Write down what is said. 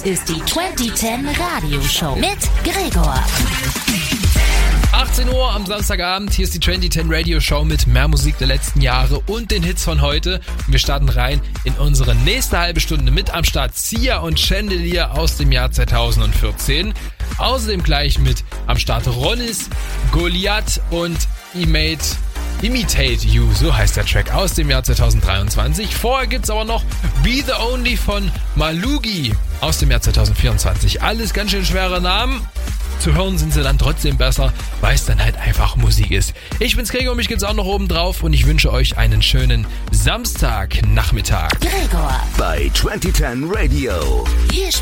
ist die 2010 Radioshow mit Gregor. 18 Uhr am Samstagabend, hier ist die 2010 Radio Show mit mehr Musik der letzten Jahre und den Hits von heute. Und wir starten rein in unsere nächste halbe Stunde mit am Start Sia und Chandelier aus dem Jahr 2014. Außerdem gleich mit am Start Ronnis, Goliath und Imitate You, so heißt der Track, aus dem Jahr 2023. Vorher gibt's aber noch Be The Only von Malugi aus dem Jahr 2024. Alles ganz schön schwere Namen. Zu hören sind sie dann trotzdem besser, weil es dann halt einfach Musik ist. Ich bin's Gregor, mich gibt's auch noch oben drauf und ich wünsche euch einen schönen Samstagnachmittag. Gregor bei 2010 Radio. Hier